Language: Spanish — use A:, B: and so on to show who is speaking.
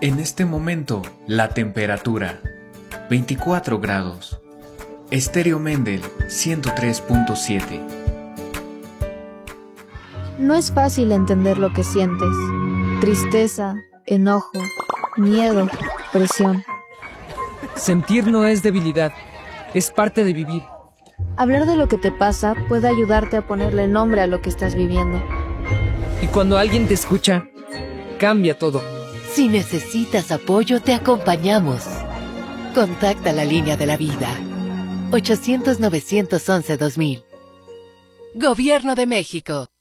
A: En este momento, la temperatura 24 grados. Estéreo Mendel 103.7.
B: No es fácil entender lo que sientes. Tristeza, enojo, miedo, presión.
C: Sentir no es debilidad, es parte de vivir.
B: Hablar de lo que te pasa puede ayudarte a ponerle nombre a lo que estás viviendo.
C: Y cuando alguien te escucha, cambia todo.
D: Si necesitas apoyo, te acompañamos. Contacta la línea de la vida. 800-911-2000. Gobierno de México.